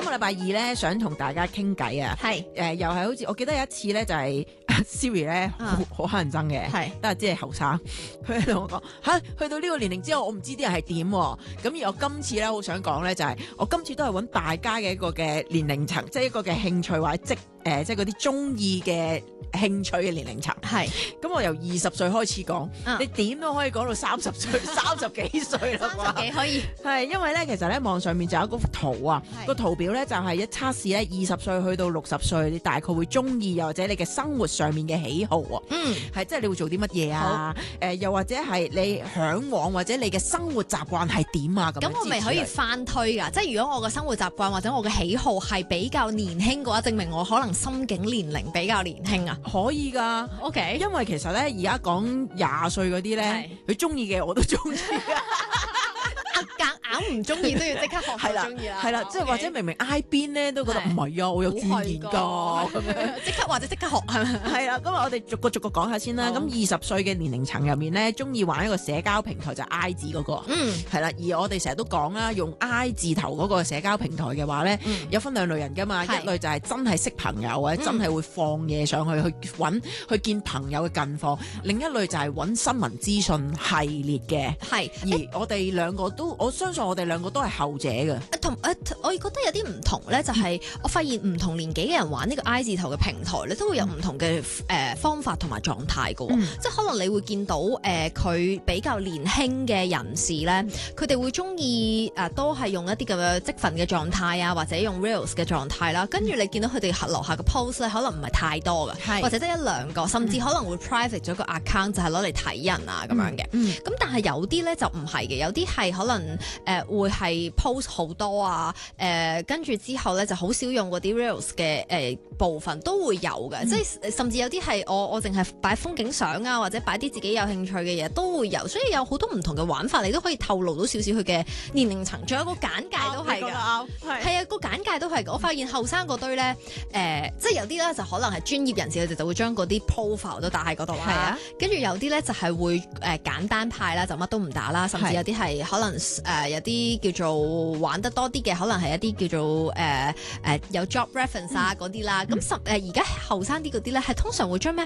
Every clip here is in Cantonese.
今個禮拜二咧，想同大家傾偈啊。 係又係好似我記得有一次咧，就係 Siri 咧好乞人憎嘅， 係但係只係後生，佢喺度同我講吓，去到呢個年齡之後，我唔知啲人係點喎。咁而我今次咧，好想講咧，就係我今次都係揾大家嘅一個嘅年齡層，即係一個嘅興趣或者即係嗰啲中意嘅興趣嘅年齡層。 係咁我由20歲開始講，你點都可以講到30歲、30幾歲啦啩？ 30幾可以係因為咧，其實咧網上面就有一個圖啊，個圖表咧就係一測試咧20歲去到60歲，你大概會中意又或者你嘅生活上面嘅喜好喎。係即係你會做啲乜嘢啊？又或者係你嚮往或者你嘅生活習慣係點啊？ 咁我咪可以翻推㗎，即係如果我嘅生活習慣或者我嘅喜好係比較年輕嘅話，證明我可能心境年齡比較年輕啊。 可以㗎。 OK， 因為其實咧而家講20歲嗰啲咧，佢中意嘅我都中意啊。 夾硬唔中意都要即刻學下中意啦。 係啦，即係或者明明挨邊咧都覺得唔係啊，我有自然㗎咁樣， 即刻或者即刻學係咪？ 係啦，咁我哋逐個講下先啦。咁20歲嘅年齡層入面咧，中意玩一個社交平台就係 I 字嗰個，係啦。而我哋成日都講啦，用 I 字頭嗰個社交平台嘅話咧，有分兩類人㗎嘛。一類就係真係識朋友或者真係會放嘢上去去見朋友嘅近況，另一類就係揾新聞資訊系列嘅。 係， 而我哋兩個都，我相信我哋兩個都係後者嘅。 我覺得有啲唔同咧，就係我發現唔同年紀嘅人玩呢個 I 字頭嘅平台咧，都會有唔同嘅方法同埋狀態㗎喎。即係可能你會見到佢比較年輕嘅人士咧，佢哋會中意都係用一啲咁嘅積分嘅狀態啊，或者用 Reels 嘅狀態啦。跟住你見到佢哋樓下嘅 post 咧，可能唔係太多嘅，或者得一兩個，甚至可能會 private 咗個 account 就係攞嚟睇人啊咁樣嘅。咁但係有啲咧就唔係嘅，有啲係可能會係 post 好多啊，跟住之後咧就好少用嗰啲 reels 嘅部分都會有嘅，即係甚至有啲係我淨係擺風景相啊，或者擺啲自己有興趣嘅嘢都會有，所以有好多唔同嘅玩法，你都可以透露到少少佢嘅年齡層，仲有個簡介都係㗎，係啊，個簡介都係。我發現後生嗰堆咧，即係有啲咧就可能係專業人士，佢哋就會將嗰啲 profile 都打喺嗰度啦，跟住有啲咧就係會簡單派啦，就乜都唔打啦，甚至有啲係可能有啲叫做玩得多啲嘅，可能係一啲叫做有 job reference 啊嗰啲啦。咁而家後生啲嗰啲咧，係通常會將咩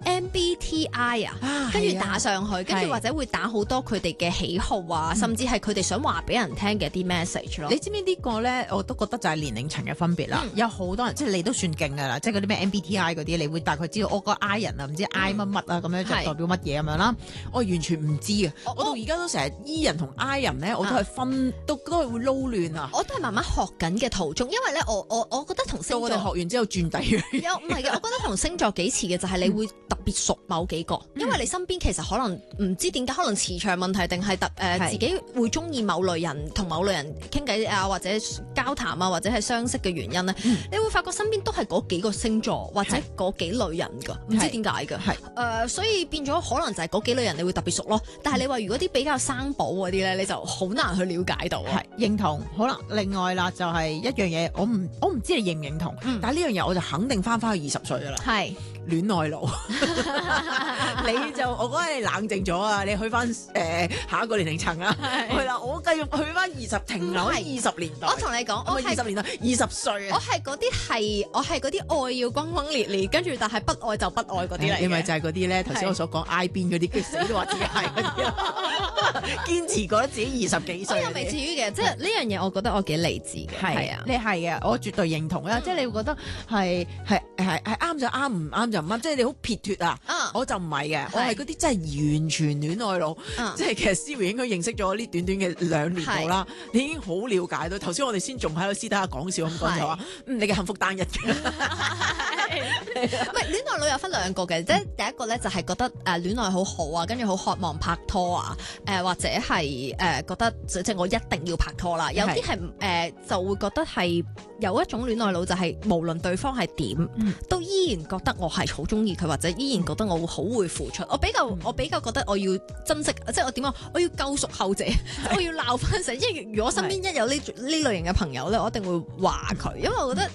MBTI 啊，跟住打上去，跟住或者會打好多佢哋嘅喜好啊，甚至係佢哋想話俾人聽嘅啲 message 咯。 你知唔知呢個咧？我都覺得就係年齡層嘅分別啦。有好多人即係你都算勁㗎啦，即係嗰啲咩 MBTI 嗰啲，你會大概知道我個 I 人啊，唔知 I 乜乜啊咁樣就代表乜嘢咁樣啦。我完全唔知啊！我到而家都成日 E 人同 I 人咧，我都係分都係會撈亂啊！ 我都係慢慢學緊嘅途中，因為咧我覺得同星座我哋學完之後轉第二唔係嘅，我覺得同星座幾似嘅就係你會特別熟某幾個，因為你身邊其實可能唔知點解，可能磁場問題定係自己會中意某類人，同某類人傾偈啊，或者交談啊，或者係相識嘅原因咧，你會發覺身邊都係嗰幾個星座或者嗰幾類人㗎，唔知點解㗎。所以變咗可能就係嗰幾類人你會特別熟咯。但係你話如果啲比較生保嗰啲咧，你就好難去了解到。 係認同。好啦，另外啦就係一樣嘢，我唔知你認唔認同，但係呢樣嘢我就肯定翻去20歲㗎啦。係戀愛腦，你就我覺得你冷靜咗啊！你去翻下一個年齡層啦，係啦，我繼續去翻20停留喺20年代。 我同你講，我係 20年代20歲啊！ 我係嗰啲愛要轟轟烈烈，跟住但係不愛就不愛嗰啲嚟嘅。 你咪就係嗰啲咧，頭先我所講挨邊嗰啲，佢死都話自己係嗰啲，堅持覺得自己20幾歲。 我又未至於嘅，即係呢樣嘢，我覺得我幾理智嘅。係啊， 你係嘅，我絕對認同啦。即係你會覺得係啱就啱，唔啱就唔啱，即係你好撇脱啊！我就唔係嘅，我係嗰啲真係完全戀愛腦。即係其實 Siri 應該認識咗呢短短嘅2年度啦，你已經好了解到。頭先我哋先仲喺度私底下講笑咁講就話，你嘅幸福單一嘅。 唔係戀愛腦有分兩個嘅，即係第一個咧就係覺得戀愛好好啊，跟住好渴望拍拖啊，或者係覺得即係我一定要拍拖啦。有啲係就會覺得係有一種戀愛腦就係無論對方係點，都依然覺得我係好中意佢，或者依然覺得我好會付出。我比較覺得我要珍惜，即係我點講？我要救贖後者，我要鬧翻成。因為如果身邊一有呢類型嘅朋友咧，我一定會話佢，因為我覺得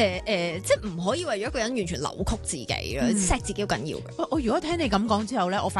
即係唔可以為咗一個人完全扭曲自己啦，錫自己好緊要嘅。 我如果聽你咁講之後咧，我發